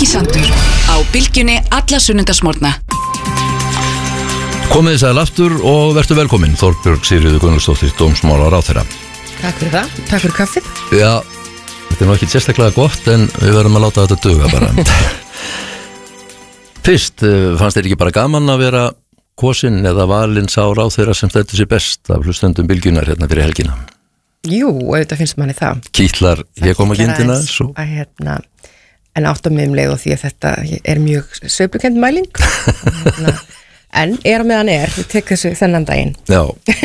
Ingi Sandur á Bylgjunni alla sunnudagsmorgna. Komið þið sæl aftur og vertu velkomin. Þorbjörg Sigríður Gunnlaugsdóttir, dómsmálaráðherra. Takk fyrir það, takk fyrir kaffið. Já, þetta nú ekki sérstaklega gott en við verðum að láta þetta duga bara. Fyrst, fannst þér ekki bara gaman að vera kosin eða valinn sá ráðherra sem stendur sér best af hlustendum Bylgjunnar hérna fyrir helgina? Jú, auðvitað finnst manni það. Kýtlar, ég kom að gindina en áttum mig leið og því að þetta er mjög sveiflukend mæling. En á meðan ég tek þessu þennan daginn. Já,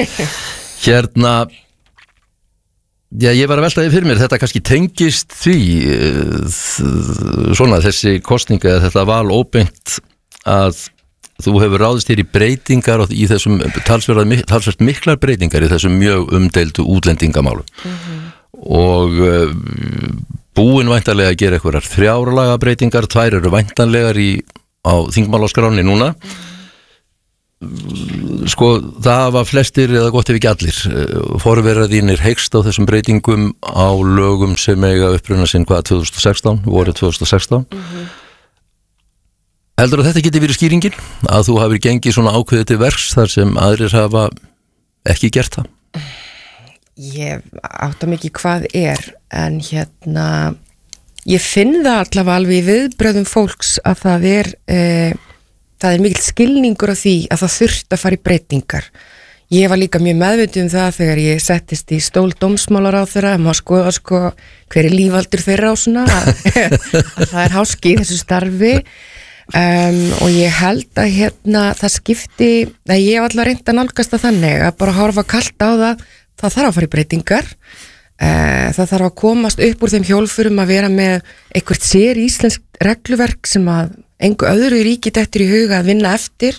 ég var að velta því fyrir mér, þetta kannski tengist því svona þessi kosninga eða þetta val óbeint að þú hefur ráðist hér í breytingar og í þessum talsvert miklar breytingar í þessum mjög umdeildu útlendingamálum og búin væntanlega að gera einhverjar 3 laga breytingar, 2 eru væntanlegar á þingmálaskránni núna. Sko, það hafa flestir eða gott ef ekki allir forverar þínir heykst á þessum breytingum á lögum sem eiga uppruna sinn 2016, vorið 2016. Heldur að þetta geti verið skýringin? Að þú hafir gengið svona ákveðið til verks þar sem aðrir hafa ekki gert það? Ég átta mikið hvað en ég finn það allavega alveg í viðbröðum fólks að það er mikill skilningur á því að það þurft að fara í breytingar. Ég var líka mjög meðvituð það þegar ég settist í stól dómsmálaráðherra, maður skoða hver lífaldur þeirra á svona, að það háski í þessu starfi. Og ég held að það skipti að ég hef allar reynt að nálgast það þannig að bara horfa kalt á það þarf að fara í breytingar, það þarf að komast upp úr þeim hjólfurum að vera með eitthvað sér íslenskt regluverk sem að engu öðru ríki dettur í huga að vinna eftir,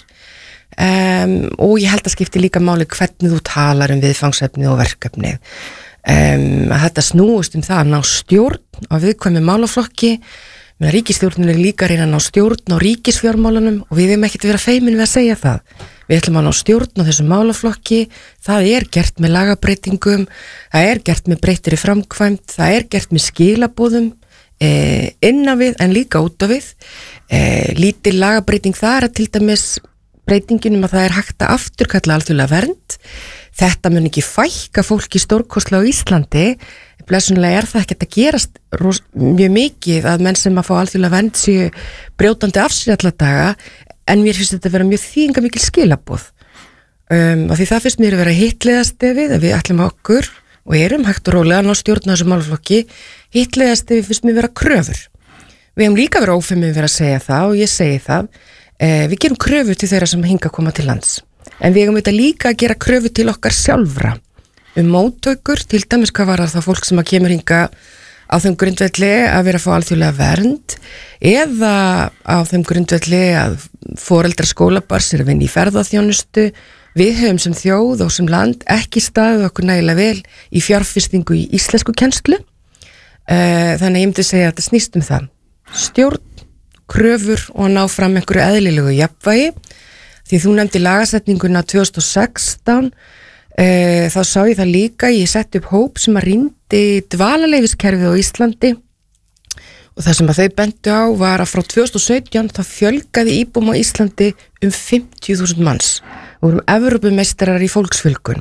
og ég held að skipti líka máli hvernig þú talar viðfangsefnið og verkefnið, að þetta snúist það að ná stjórn á viðkvæmu málaflokki. Ríkisstjórnin er líka að reyna að ná stjórn á ríkisfjármálunum og við hefum ekkert að vera feimin við að segja það. Við ætlum að ná stjórn á þessum málaflokki, það er gert með lagabreytingum, það er gert með breyttri framkvæmd, það er gert með skilaboðum innan við en líka út á við. Lítil lagabreyting það til dæmis breytinginum að það er hægt að afturkalla alþjóðlega vernd. Þetta mun ekki fækka fólki stórkostlega á Íslandi. Blessunlega það ekki að gerast mjög mikið að menn sem að fá alþjóðlega vernd séu brjótandi af sér alla daga, en mér finnst þetta að vera mjög þýðingamikil skilaboð. Af því það finnst mér að vera hitliðastefið að við ætlum okkur og erum hægt og rólega að ná stjórn á þessu málaflokki. Hitliðastefið finnst mér vera kröfur. Við hefum líka verið ófeimið að segja það og ég segi það. Við gerum kröfur til þeirra sem hinga að koma til lands. En við hefum þetta líka að gera kröfur til okkar sjálfra. Móttökur, til dæmis hvað var það fólk sem að kemur hinga á þeim grundvelli að vera að fá alþjóðlega vernd eða á þeim grundvelli að foreldrar skólabars er að vinna í ferðaþjónustu. Við höfum sem þjóð og sem land ekki staðið okkur nægilega vel í fjárfestingu í íslensku kennslu. Þannig ég myndi segja að þetta snýst það. Stjórn, kröfur og ná fram einhverju eðlilegu jafnvægi. Því þú nefndi lagasetninguna 2016, þá sá ég það líka, ég setti upp hóp sem að rýndi dvalarleyfiskerfið á Íslandi og það sem að þau bentu á var að frá 2017 þá fjölgaði íbúum á Íslandi 50.000 manns og vorum Evrópumeistarar í fólksfjölgun,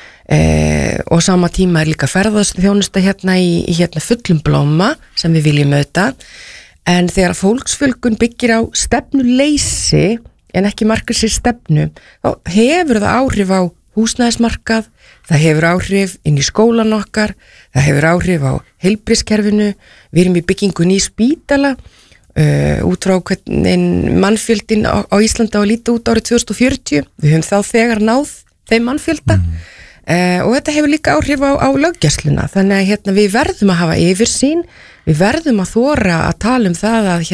og sama tíma er líka ferðaþjónusta í fullum blóma sem við viljum auðvitað, en þegar fólksfjölgun byggir á stefnuleysi en ekki markar sér stefnu, þá hefur það áhrif á húsnæðismarkað, það hefur áhrif inn í skólan okkar, það hefur áhrif á heilbrigðiskerfinu, við erum í byggingu nýs spítala, út frá hvernig mannfjöldin á Íslandi á að líta út árið 2040, við höfum þá þegar náð þeim mannfjölda, og þetta hefur líka áhrif á löggæsluna, þannig að við verðum að hafa yfirsýn, við verðum að þora að tala það að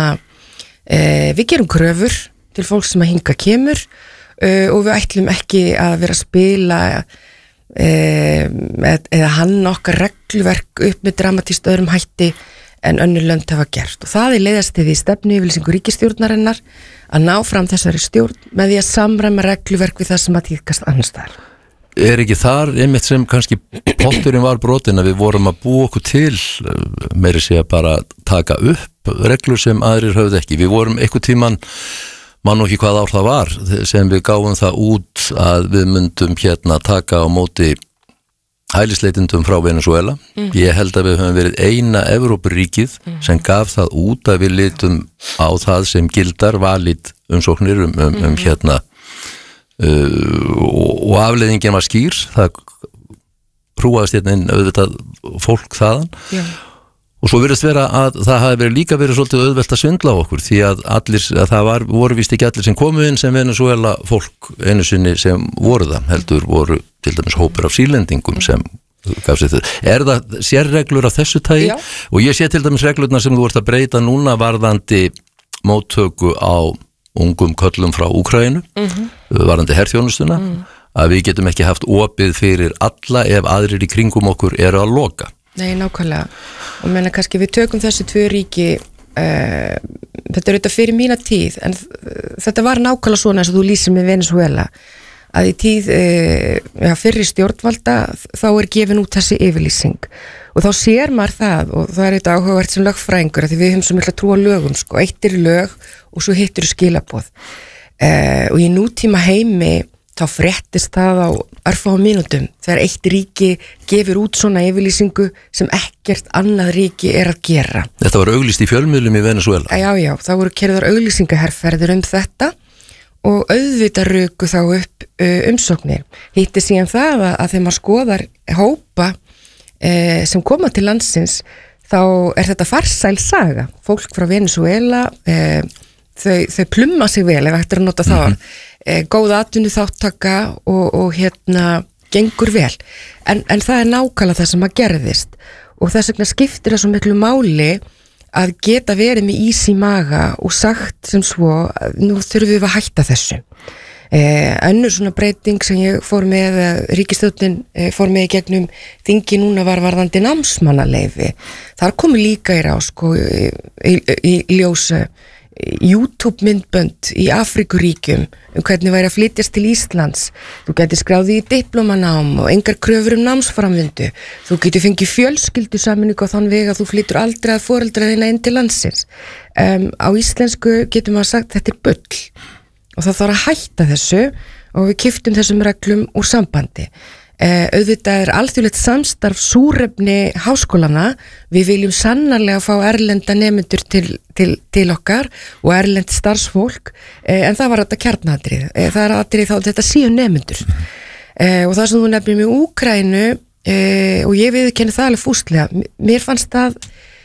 við gerum kröfur til fólk sem að hinga kemur, og við ætlum ekki að vera að spila eða hann okkar regluverk upp með dramatískt öðrum hætti en önnur lönd hafa gert, og það er leiðastið í stefnuyfirlýsingu ríkisstjórnarinnar að ná fram þessari stjórn með því að samræma regluverk við það sem að tíðkast annars staðar. ekki þar einmitt sem kannski potturinn var brotin að við vorum að búa okkur til meiri segja bara taka upp reglur sem aðrir höfðu ekki. Við vorum einhvern tímann, man nú ekki hvað ár það var, sem við gáum það út að við myndum taka á móti hælisleitendum frá Venezuela. Ég held að við höfum verið eina Evrópuríkið sem gaf það út að við litum á það sem gildar valid umsóknir og afleiðingin var skýr. Það hrúaðist inn auðvitað fólk þaðan. Já. Og svo virðist vera að það hafi líka verið svolítið auðvelt að svindla á okkur því að voru víst ekki allir sem komu inn sem Venezuela fólk einu sinni sem voru það, heldur voru til dæmis hópur af sýrlendingum sem gaf sér þau. Það sérreglur af þessu tagi? Já. Og ég sé til dæmis reglurnar sem þú ert að breyta núna varðandi móttöku á ungum köllum frá Úkraínu, varðandi herþjónustuna, að við getum ekki haft opið fyrir alla ef aðrir í kringum okkur eru að loka. Nei, nákvæmlega. Og menna kannski við tökum þessi 2 ríki, þetta auðvitað fyrir mína tíð, en þetta var nákvæmlega svona eins og þú lýsir með Venezuela, að í tíð fyrri stjórnvalda þá gefin út þessi yfirlýsing. Og þá sér maður það, og það þetta áhugavert sem lögfræðingur, því við höfum svo mikla trú á lögum, eitt lög og svo hittir skilaboð. Og í nútíma heimi þá fréttist það á örfáum mínútum þegar eitt ríki gefur út svona yfirlýsingu sem ekkert annað ríki er að gera. Þetta var auglýst í fjölmiðlum í Venezuela? Já, þá voru kerðar auglýsingaherferðir þetta og auðvitað ruku þá upp umsóknir. Hitti síðan það að þegar maður skoðar hópa sem koma til landsins þá þetta farsæl saga. Fólk frá Venezuela, þau plumma sig vel ef hægt að nota það. Góð atvinnuþátttaka og gengur vel. En það nákvæmlega það sem að gerðist og þess vegna skiptir það svo miklu máli að geta verið með ís í maga og sagt sem svo, nú þurfum við að hætta þessu. Önnur svona breyting sem ég fór með, ríkisstjórnin fór með í gegnum þingi núna var varðandi námsmannaleyfi. Þar komu líka í ljósa YouTube myndbönd í Afríkuríkjum hvernig væri að flytjast til Íslands. Þú getur skráði í diplómanám og engar kröfur námsframvindu. Þú getur fengið fjölskyldusameiningu á þann veg að þú flytur aldrei að foreldra þína inn til landsins. Á íslensku getur maður sagt þetta bull og það þarf að hætta þessu og við kiptum þessum reglum úr sambandi. Auðvitað alþjóðlegt samstarf súrefni háskólana. Við viljum sannarlega fá erlenda nemendur til okkar og erlend starfsfólk, en það var þetta kjarnatrið. Það atrið þá þetta séu nemendur. Og það sem þú nefnir með Úkraínu, og ég viðurkenni það alveg fúslega, mér fannst það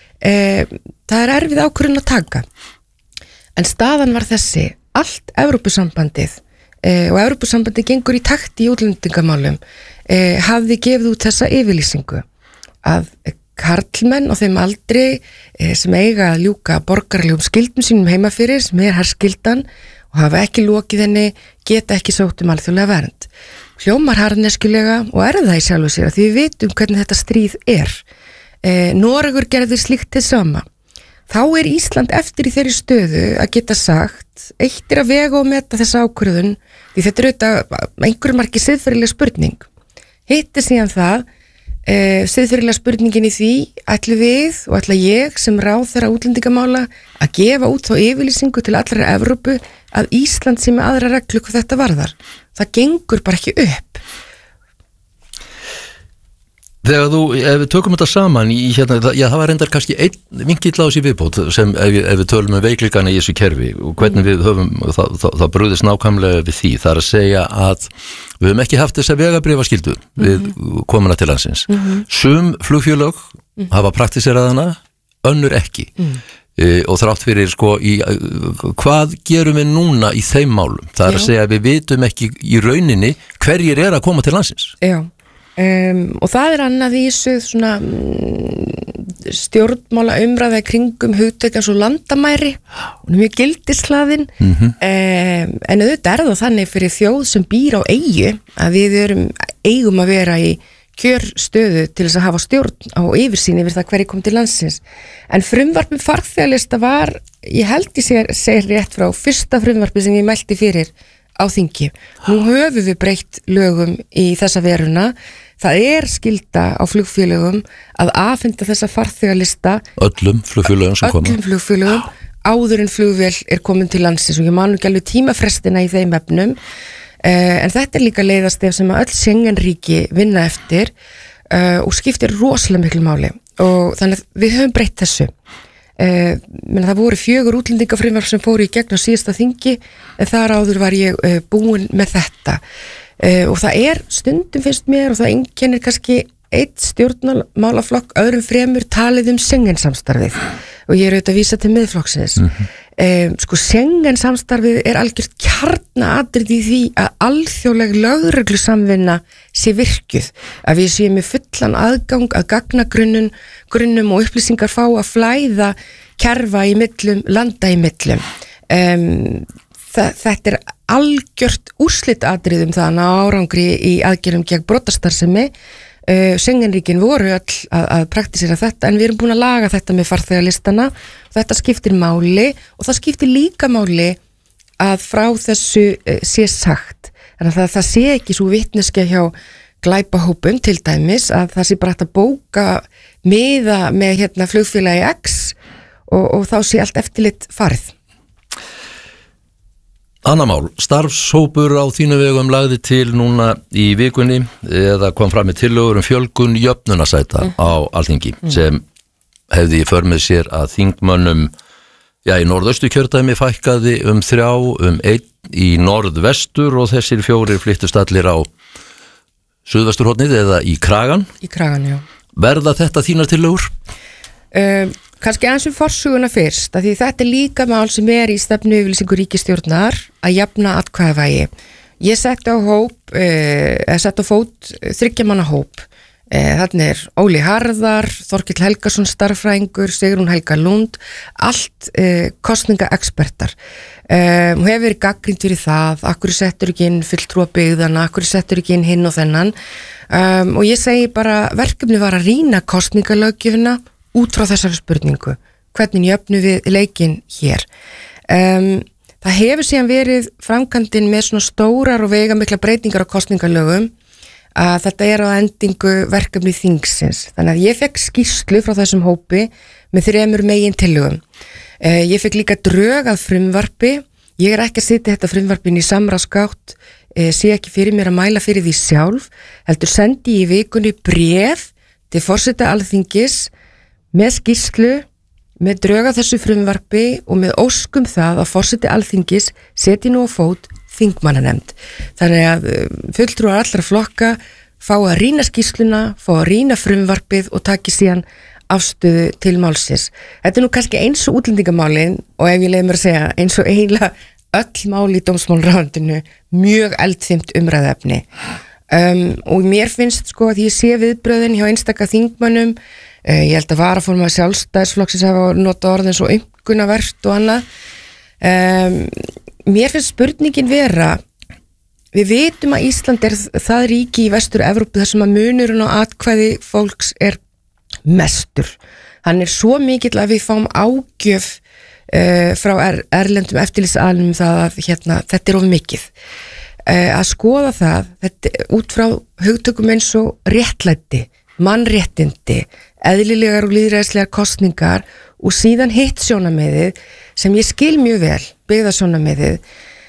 erfið ákvörðun að taka. En staðan var þessi, allt Evrópusambandið og Evrópusambandið gengur í takt í útlendingamálum hafði gefið út þessa yfirlýsingu að karlmenn og þeim aldrei sem eiga að ljúka borgaralegum skyldum sínum heima fyrir sem herskyldan og hafa ekki lokið henni geta ekki sótt alþjóðlega vernd. Hljómar harðneskjulega og það í sjálfu sér að því við vitum hvernig þetta stríð Noregur gerði slíkt til sama. Þá Ísland eftir í þeirri stöðu að geta sagt eitt að vega og meta þessa ákvörðun því þetta auðvitað einhverjum marki siðferðileg spurning. Hitti síðan það siðferðilega spurningin í því ætlu við og ætla ég sem ráðherra útlendingamála að gefa út þá yfirlýsingu til allra Evrópu að Ísland sé með aðra reglu hvað þetta varðar. Það gengur bara ekki upp. Ef við tökum þetta saman það var reyndar kannski einn vinkill á þessi viðbót sem ef við tölum veikleikana í þessu kerfi og hvernig við höfum það brugðist nákvæmlega við því. Það að segja að við höfum ekki haft þessa vegabréfaskyldu við komuna til landsins. Sum flugfélög hafa praktiserað hana, önnur ekki. Og þrátt fyrir hvað gerum við núna í þeim málum? Það að segja að við vitum ekki í rauninni hverjir að koma til landsins. Já. Og það annað í þessu svona stjórnmála umræða kringum hugtök eins og landamæri og mjög gildislaðin en auðvitað það þannig fyrir þjóð sem býr á eyju að við eigum að vera í kjörstöðu til þess að hafa stjórn á yfirsýn yfir það hverju kom til landsins. En frumvarpið farþegalista var, ég held ég segir rétt frá fyrsta frumvarpið sem ég mælti fyrir á þingi. Nú höfum við breytt lögum í þessa veruna. Það skylda á flugfélögum að afhenda þessa farþegalista öllum flugfélögum sem koma. Öllum flugfélögum áður en flugvél komin til landsins og ég man ekki alveg tímafrestina í þeim efnum. En þetta líka leiðastef sem að öll Schengen-ríki vinna eftir og skiptir rosalega miklu máli og þannig að við höfum breytt þessu. Það voru 4 útlendingafrumvarp sem fóru í gegn á síðasta þingi en þar áður var ég búin með þetta og það stundum finnst mér og það einkennir kannski eitt stjórnmálaflokk öðrum fremur talið Schengen-samstarfið og ég auðvitað að vísa til Miðflokksins. Schengen-samstarfið algjört kjarnaatriði í því að alþjóðleg lögreglusamvinna sé virkjuð, að við séum með fullan aðgang að gagnagrunnum og upplýsingar fá að flæða kerfa í millum, landa í millum. Þetta algjört úrslitaatriði það að ná árangri í aðgerðum gegn brotastarfsemi. Schengen-ríkin voru öll að praktísera þetta en við erum búin að laga þetta með farþegalistana og þetta skiptir máli og það skiptir líka máli að frá þessu sé sagt þannig að það sé ekki svo vitneskja hjá glæpahópum til dæmis að það sé bara hægt að bóka miða með flugfélagi X og þá sé allt eftirlit farið. Anna mál, starfshópur á þínu vegum lagði til núna í vikunni eða kom fram með tillögur fjölgun jöfnunarsæta á Alþingi sem hefði í för með sér að þingmönnum í norðausturkjördæmi fækkaði 3, 1 í norðvestur og þessir 4 flyttust allir á suðvesturhornið eða í Kragan. Í Kragan, já. Verða þetta þínar tillögur? Kannski aðeins forsuguna fyrst að því þetta líka mál sem í stefnuyfirlýsingu ríkisstjórnar að jafna atkvæðavægi. Ég setti á fót 3 manna hóp. Þarna Óli Harðar, Þorkell Helgason starffræðingur, Sigrún Helga Lund, allt kosningaekspertar. Hún hefur verið gagnrýnd fyrir það, akkur settur ekki inn fulltrúa byggðana, akkur settur ekki inn hinn og þennan. Og ég segi bara verkefni var að rýna kosningalöggjöfina út frá þessari spurningu, hvernig jöfnum við leikinn hér. Það hefur síðan verið framkvæmdin með svona stórar og veigamikla breytingar á kosningalögum að þetta á endingu verkefni þingsins. Þannig að ég fekk skýrslu frá þessum hópi með 3 megintillögum. Ég fekk líka drög að frumvarpi. Ég ekki að setja þetta frumvarpin í samráðsgátt, sé ekki fyrir mér að mæla fyrir því sjálf, heldur sendi í vikunni bréf til forseta Alþingis með skýrslu, með dröga þessu frumvarpi og með óskum það að forseti Alþingis seti nú á fót þingmannanefnd. Þannig að fulltrúar allra flokka fá að rýna skýrsluna, fá að rýna frumvarpið og taki síðan afstöðu til málsins. Þetta nú kannski eins og útlendingamálin og ef ég leyfi mér að segja eins og eiginlega öll mál í dómsmálaráðuneytinu mjög eldfimt umræðuefni. Og mér finnst að ég sé viðbröðin hjá einstaka þingmönnum. Ég held að varaformaður Sjálfstæðisflokksins hafa notað orðin svo aumkunarvert og annað. Mér finnst spurningin vera, við vitum að Ísland það ríki í Vestur-Evrópu þar sem að munurinn á atkvæði fólks mestur. Hann svo mikill að við fáum ágjöf frá erlendum eftirlitsaðilum það að þetta of mikið. Að skoða þetta út frá hugtökum eins og réttlæti, mannréttindi, eðlilegar og lýðræðislegar kosningar og síðan hitt sjónarmiðið sem ég skil mjög vel, byggðasjónarmiðið.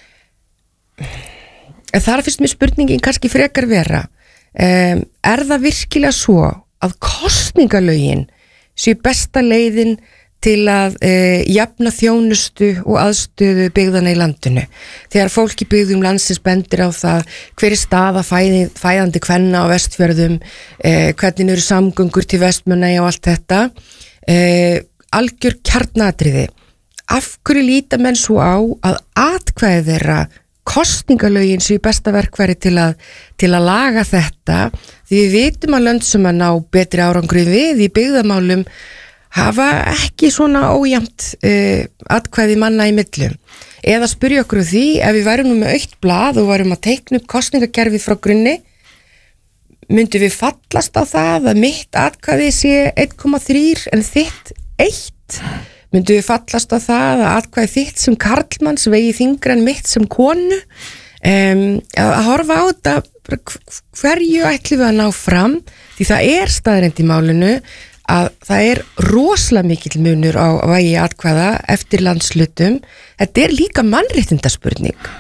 Þar finnst mér spurningin kannski frekar vera, það virkilega svo að kosningalögin séu besta leiðin til að jafna þjónustu og aðstöðu byggðana í landinu. Þegar fólk í byggðum landsins bendir á það hver staða fæðandi kvenna á Vestfjörðum, hvernig eru samgöngur til Vestmannaeyja og allt þetta, algjör kjarnatriði. Af hverju líta menn svo á að atkvæði þeirra kosningalögin séu besta verkfæri til að laga þetta, því við vitum að lönd sem að ná betri árangri við í byggðamálum hafa ekki svona ójæmt atkvæði manna í millum. Eða spyrja okkur því, ef við værum nú með autt blað og værum að teikna upp kosningakerfið frá grunni, myndum við fallast á það að mitt atkvæði sé 1,3 en þitt 1? Myndum við fallast á það að atkvæði þitt sem karlmanns vegi þyngra en mitt sem konu? að horfa á þetta hverju ætlum við að ná fram því það staðreynd í málinu að það rosalega mikill munur á vægi atkvæða eftir landshlutum. Þetta líka mannréttindaspurning.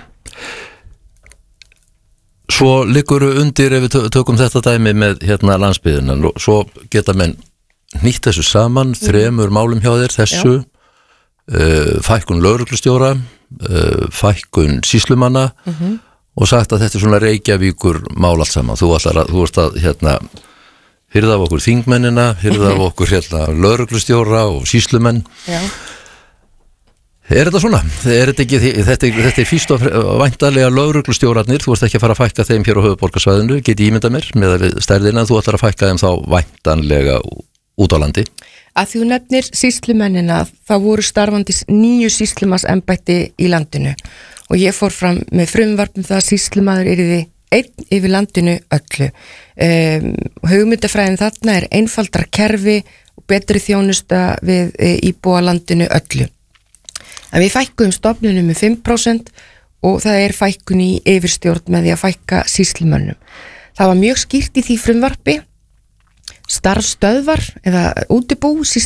Svo liggur undir ef við tökum þetta dæmi með landsbyggðina, svo geta menn nýtt þessu saman, 3 málum hjá þér, þessu, fækkun lögreglustjóra, fækkun sýslumanna og sagt að þetta svona Reykjavíkur mál allt saman. Þú ert að hirða af okkur þingmennina, hirða af okkur lögreglustjóra og sýslumenn. Já. Þetta svona? Þetta fyrst og væntanlega lögreglustjórarnir, þú ert ekki að fara að fækka þeim hér á höfuðborgarsvæðinu, geti ímyndað mér með stærðina, þú ætlar að fækka þeim þá væntanlega út á landi. Að þú nefnir sýslumennina, þá voru starfandi 9 sýslumannsembætti í landinu og ég fór fram með frumvarp það að sýslumaður yrði einn yfir landinu öllu. Hugmyndafræðin þarna einfaldara kerfi og betri þjónusta við íbúa landinu öllu. En við fækkuðum stofnunum með 5% og það fækkun í yfirstjórn með því að fækka sýslumönnum. Það var mjög skýrt í því frumvarpi starfstöðvar eða útibú